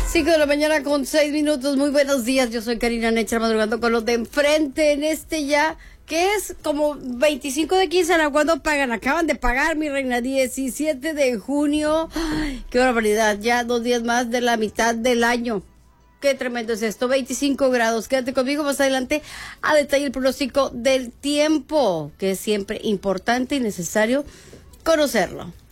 5 de la mañana con 6 minutos. Muy buenos días. Yo soy Karina Necha, madrugando con los de enfrente en este ya, que es como 25 de quincena. ¿Cuándo pagan? Acaban de pagar, mi reina, 17 de junio. Ay, qué barbaridad. Ya 2 días más de la mitad del año. Qué tremendo es esto. 25 grados. Quédate conmigo más adelante a detalle el pronóstico del tiempo, que es siempre importante y necesario conocerlo.